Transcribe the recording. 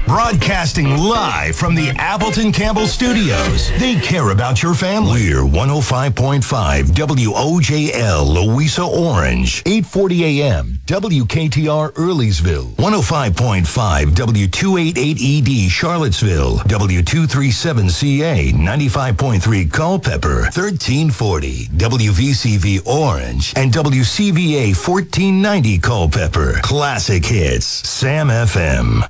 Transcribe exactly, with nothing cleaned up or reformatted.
Broadcasting live from the Appleton Campbell Studios. They care about your family. We're one oh five point five W O J L, Louisa Orange. eight forty a.m. W K T R Earleysville. one oh five point five W two eighty-eight E D Charlottesville. W two thirty-seven C A ninety-five point three Culpeper. thirteen forty W V C V Orange. And W C V A fourteen ninety Culpeper. Classic hits. Sam F M.